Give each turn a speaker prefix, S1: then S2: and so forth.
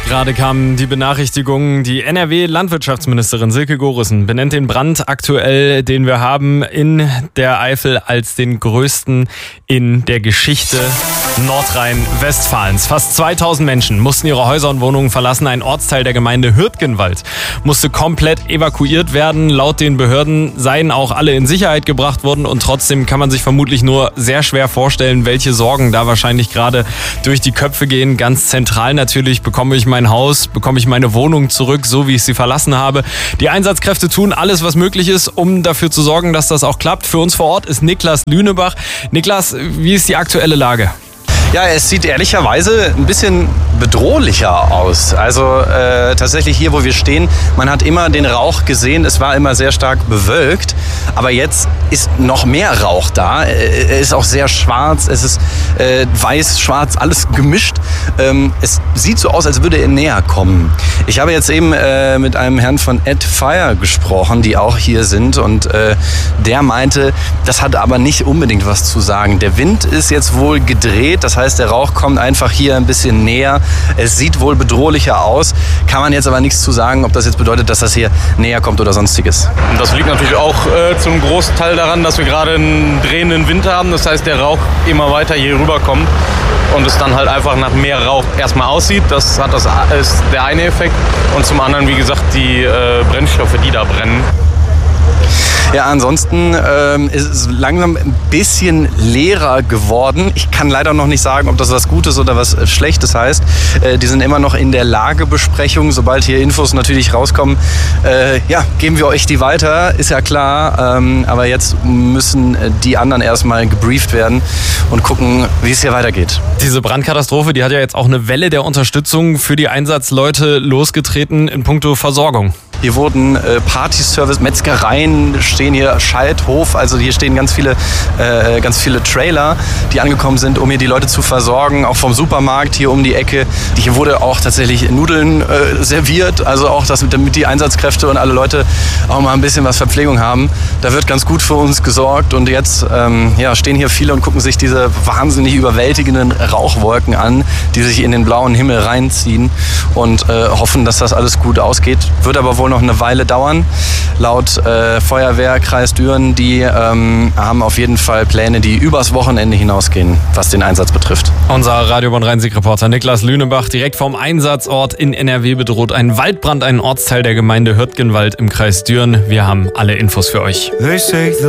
S1: Gerade kam die Benachrichtigung, die NRW-Landwirtschaftsministerin Silke Gorissen benennt den Brand aktuell, den wir haben in der Eifel, als den größten in der Geschichte Nordrhein-Westfalens. Fast 2000 Menschen mussten ihre Häuser und Wohnungen verlassen. Ein Ortsteil der Gemeinde Hürtgenwald musste komplett evakuiert werden. Laut den Behörden seien auch alle in Sicherheit gebracht worden und trotzdem kann man sich vermutlich nur sehr schwer vorstellen, welche Sorgen da wahrscheinlich gerade durch die Köpfe gehen. Ganz zentral natürlich: bekomme ich mein Haus, bekomme ich meine Wohnung zurück, so wie ich sie verlassen habe. Die Einsatzkräfte tun alles, was möglich ist, um dafür zu sorgen, dass das auch klappt. Für uns vor Ort ist Niklas Lünebach. Niklas, wie ist die aktuelle Lage?
S2: Ja, es sieht ehrlicherweise ein bisschen bedrohlicher aus. Also tatsächlich hier, wo wir stehen, man hat immer den Rauch gesehen. Es war immer sehr stark bewölkt. Aber jetzt ist noch mehr Rauch da. Er ist auch sehr schwarz. Es ist weiß, schwarz, alles gemischt. Es sieht so aus, als würde er näher kommen. Ich habe jetzt eben mit einem Herrn von Ed Fire gesprochen, die auch hier sind. Und der meinte, das hat aber nicht unbedingt was zu sagen. Der Wind ist jetzt wohl gedreht. Das heißt, der Rauch kommt einfach hier ein bisschen näher. Es sieht wohl bedrohlicher aus. Kann man jetzt aber nichts zu sagen, ob das jetzt bedeutet, dass das hier näher kommt oder sonstiges.
S3: Das liegt natürlich auch zum großen Teil daran, dass wir gerade einen drehenden Wind haben. Das heißt, der Rauch immer weiter hier rüberkommt und es dann halt einfach nach mehr Rauch erstmal aussieht. Das ist der eine Effekt. Und zum anderen, wie gesagt, die Brennstoffe, die da brennen.
S2: Ja, ansonsten ist es langsam ein bisschen leerer geworden. Ich kann leider noch nicht sagen, ob das was Gutes oder was Schlechtes heißt. Die sind immer noch in der Lagebesprechung. Sobald hier Infos natürlich rauskommen, geben wir euch die weiter, ist ja klar. Aber jetzt müssen die anderen erstmal gebrieft werden und gucken, wie es hier weitergeht.
S1: Diese Brandkatastrophe, die hat ja jetzt auch eine Welle der Unterstützung für die Einsatzleute losgetreten in puncto Versorgung.
S2: Hier wurden Partyservice, Metzgereien stehen hier, Schalthof, also hier stehen ganz viele Trailer, die angekommen sind, um hier die Leute zu versorgen, auch vom Supermarkt hier um die Ecke. Hier wurde auch tatsächlich Nudeln serviert, also auch damit die Einsatzkräfte und alle Leute auch mal ein bisschen was Verpflegung haben. Da wird ganz gut für uns gesorgt und jetzt stehen hier viele und gucken sich diese wahnsinnig überwältigenden Rauchwolken an, die sich in den blauen Himmel reinziehen und hoffen, dass das alles gut ausgeht. Wird aber wohl noch eine Weile dauern. Laut Feuerwehrkreis Düren, die haben auf jeden Fall Pläne, die übers Wochenende hinausgehen, was den Einsatz betrifft.
S1: Unser Radio Bonn-Rhein-Sieg-Reporter Niklas Lünebach, direkt vom Einsatzort in NRW bedroht ein Waldbrand, einen Ortsteil der Gemeinde Hürtgenwald im Kreis Düren. Wir haben alle Infos für euch.